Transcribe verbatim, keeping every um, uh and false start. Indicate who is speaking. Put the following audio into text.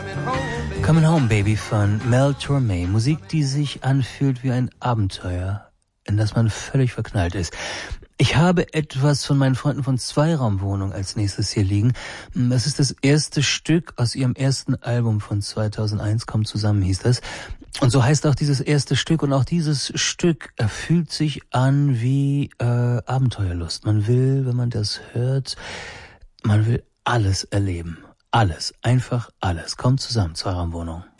Speaker 1: Coming Home Baby von Mel Torme. Musik, die sich anfühlt wie ein Abenteuer, in das man völlig verknallt ist. Ich habe etwas von meinen Freunden von Zweiraumwohnung als nächstes hier liegen. Das ist das erste Stück aus ihrem ersten Album von zweitausendeins. Kommt zusammen, hieß das. Und so heißt auch dieses erste Stück. Und auch dieses Stück fühlt sich an wie äh, Abenteuerlust. Man will, wenn man das hört, man will alles erleben. Alles, einfach alles. Kommt zusammen, Zweiraumwohnung.